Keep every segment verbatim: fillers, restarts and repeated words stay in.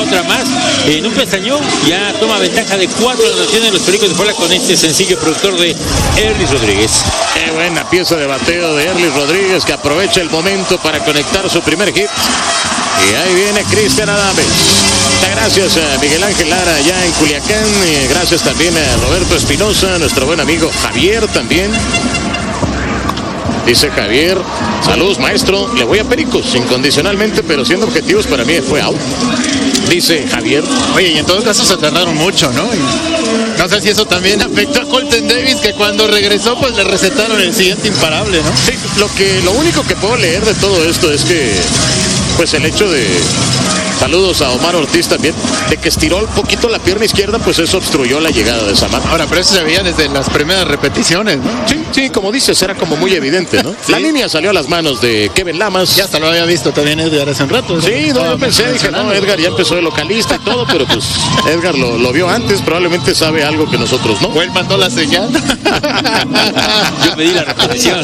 otra más. En un pestañón ya toma ventaja de cuatro anotaciones los Pericos de Puebla con este sencillo productor de Erlis Rodríguez. Qué buena pieza de bateo de Erlis Rodríguez, que aprovecha el momento para conectar su primer hit. Y ahí viene Cristian Adames. Muchas gracias a Miguel Ángel Lara allá en Culiacán. Y gracias también a Roberto Espinosa, nuestro buen amigo Javier también. Dice Javier, saludos maestro, le voy a Pericos incondicionalmente, pero siendo objetivos para mí fue out. Dice Javier. Oye, y en todo caso se tardaron mucho, ¿no? Y no sé si eso también afectó a Colton Davis, que cuando regresó pues le recetaron el siguiente imparable, ¿no? Sí, lo, que, lo único que puedo leer de todo esto es que pues el hecho de, saludos a Omar Ortiz también, de que estiró un poquito la pierna izquierda, pues eso obstruyó la llegada de Samar. Ahora, pero eso se veía desde las primeras repeticiones, ¿no? Sí, sí, como dices, era como muy evidente, ¿no? Sí. La línea salió a las manos de Kevin Lamas. Ya hasta lo había visto también Edgar hace un rato, ¿no? Sí, no, yo pensé, dije, no, Edgar ya empezó de localista y todo, pero pues Edgar lo, lo vio antes, probablemente sabe algo que nosotros no. O él mandó la señal. Yo pedí la repetición.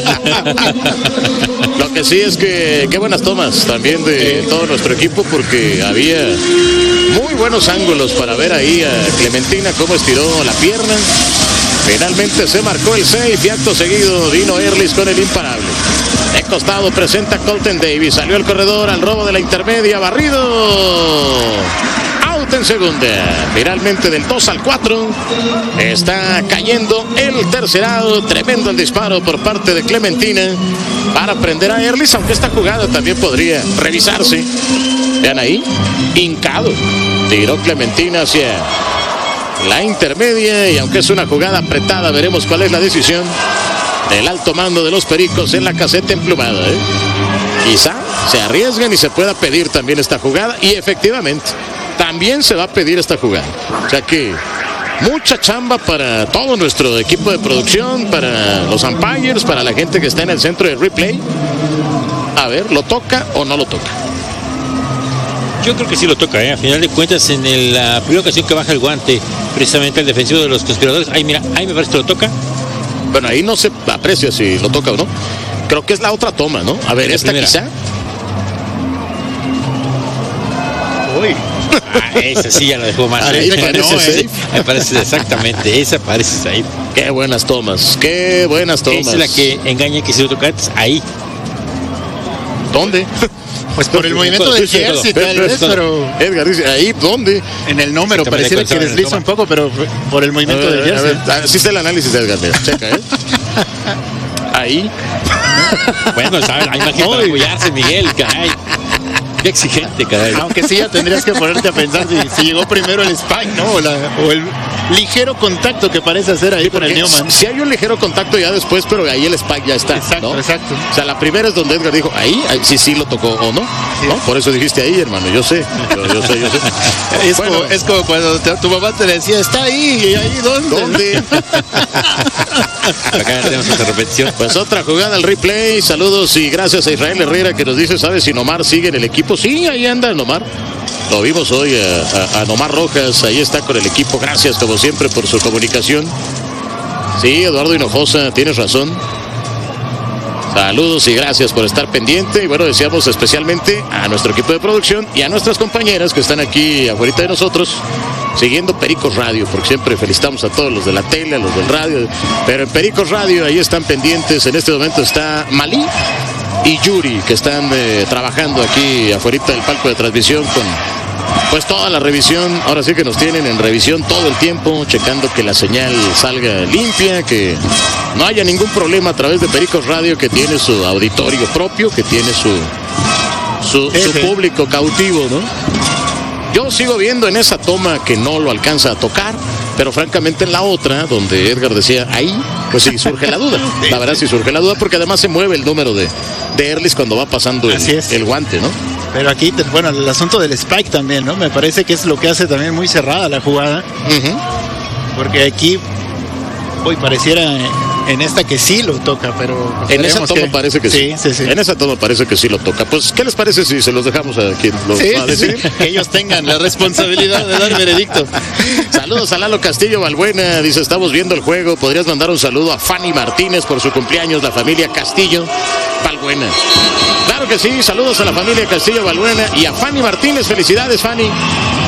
Lo que sí es que qué buenas tomas también de todo nuestro equipo, porque había muy buenos ángulos para ver ahí a Clementina cómo estiró la pierna. Finalmente se marcó el save y acto seguido vino Erlis con el imparable. De costado presenta Colton Davis, salió el corredor al robo de la intermedia, barrido. Out en segunda. Finalmente del dos al cuatro está cayendo el tercer out. Tremendo el disparo por parte de Clementina para prender a Erlis, aunque esta jugada también podría revisarse. Vean ahí, hincado. Tiró Clementina hacia la intermedia y aunque es una jugada apretada, veremos cuál es la decisión del alto mando de los Pericos en la caseta emplumada, ¿eh? Quizá se arriesguen y se pueda pedir también esta jugada, y efectivamente también se va a pedir esta jugada. O sea que mucha chamba para todo nuestro equipo de producción, para los umpires, para la gente que está en el centro de replay. A ver, ¿lo toca o no lo toca? Yo creo que sí lo toca, ¿eh? A final de cuentas, en el, la primera ocasión que baja el guante, precisamente el defensivo de los conspiradores, ahí mira, ahí me parece que lo toca. Bueno, ahí no se aprecia si lo toca o no. Creo que es la otra toma, ¿no? A ver, esta primera. Quizá. Uy. Ah, esa sí ya la dejó más. Ahí parece no, safe. ¿eh? Ahí parece exactamente, esa parece safe. Qué buenas tomas, qué buenas tomas. Esa es la que engaña que si lo toca antes, ahí. ¿Dónde? Pues por el movimiento del jersey, tal vez, pero... Edgar dice, ¿ahí dónde? En el número, pareciera que desliza un poco, pero por el movimiento ver, del jersey. Así está el análisis de Edgar, mira, checa, ¿eh? Ahí. Bueno, ¿sabes? Hay más que para apoyarse, Miguel, caray. Qué exigente, caray. Aunque sí, ya tendrías que ponerte a pensar si, si llegó primero el spike, ¿no? O, la, o el ligero contacto que parece hacer ahí, sí, con el Newman. Si hay un ligero contacto ya después, pero ahí el spike ya está. Exacto, ¿no? exacto. O sea, la primera es donde Edgar dijo, ahí, ahí sí, sí lo tocó o no, sí. ¿no? Por eso dijiste ahí, hermano, yo sé. Yo, yo sé, yo sé. Es, bueno, como, es como cuando te, tu mamá te decía, está ahí, ¿y ahí dónde? ¿Dónde? Acá tenemos otra repetición. Pues otra jugada al replay. Saludos y gracias a Israel Herrera, que nos dice, ¿sabes si Nomar sigue en el equipo? Sí, ahí anda Nomar. Lo vimos hoy a, a, a Nomar Rojas, ahí está con el equipo. Gracias como siempre por su comunicación. Sí, Eduardo Hinojosa, tienes razón. Saludos y gracias por estar pendiente. Y bueno, deseamos especialmente a nuestro equipo de producción y a nuestras compañeras que están aquí afuera de nosotros, siguiendo Pericos Radio, porque siempre felicitamos a todos los de la tele, a los del radio. Pero en Pericos Radio, ahí están pendientes. En este momento está Malí y Yuri, que están eh, trabajando aquí afuera del palco de transmisión con pues toda la revisión. Ahora sí que nos tienen en revisión todo el tiempo, checando que la señal salga limpia, que no haya ningún problema a través de Pericos Radio, que tiene su auditorio propio, que tiene su su, su público cautivo, ¿no? Yo sigo viendo en esa toma que no lo alcanza a tocar, pero francamente en la otra, donde Edgar decía ahí, pues sí surge la duda. La verdad sí surge la duda, porque además se mueve el número de, de Erlis cuando va pasando el, el guante, ¿no? Pero aquí, bueno, el asunto del spike también, ¿no? Me parece que es lo que hace también muy cerrada la jugada. Uh-huh. Porque aquí, hoy pareciera en esta que sí lo toca, pero... En esa toma que... parece que sí. Sí, sí, sí. En esa toma parece que sí lo toca. Pues, ¿qué les parece si se los dejamos a quien lo sí, va a decir? Sí. Que ellos tengan la responsabilidad de dar veredicto. Saludos a Lalo Castillo Balbuena, dice, estamos viendo el juego. ¿Podrías mandar un saludo a Fanny Martínez por su cumpleaños, la familia Castillo Balbuena? Claro que sí, saludos a la familia Castillo Balbuena y a Fanny Martínez. Felicidades, Fanny.